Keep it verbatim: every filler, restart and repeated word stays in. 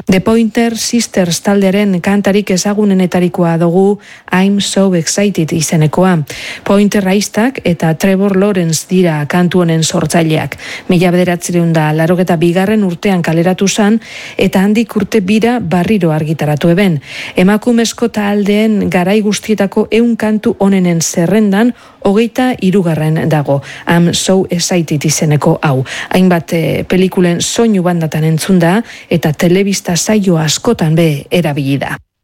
The Pointer Sisters taldearen kantarik ezagunenetarikoa dugu I'm So Excited izenekoa. Pointer aiztak eta Trevor Lawrence dira kantu honen sortzaileak. Mila bederatziehun eta laurogeita bigarren urtean kaleratu zan eta handik urte bira barriro argitaratu eben. Emakumezko taldeen garai guztietako ehun kantu honenen zerrendan hogeita hirugarren dago. I'm So Excited izeneko hau. Hainbat eh, pelikulen soinu bandatan entzun da eta telebista saio askotan be erabili da.